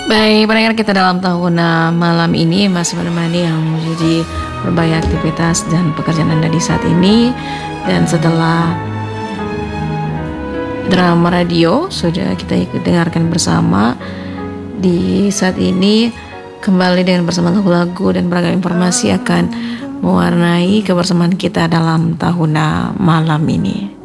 Baik, pendengar kita dalam tahun malam ini masih menemani yang menjadi berbagai aktivitas dan pekerjaan Anda di saat ini. Dan setelah drama radio sudah kita ikut dengarkan bersama, di saat ini kembali dengan bersama lagu-lagu dan beragam informasi akan mewarnai kebersamaan kita dalam tahun malam ini.